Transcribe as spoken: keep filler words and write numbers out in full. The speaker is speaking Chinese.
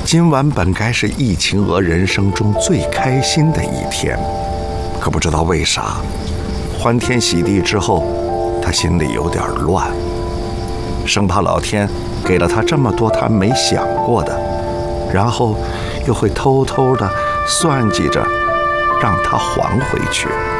今晚本该是易晴娥人生中最开心的一天，可不知道为啥，欢天喜地之后，他心里有点乱，生怕老天给了他这么多他没想过的，然后又会偷偷的算计着让他还回去。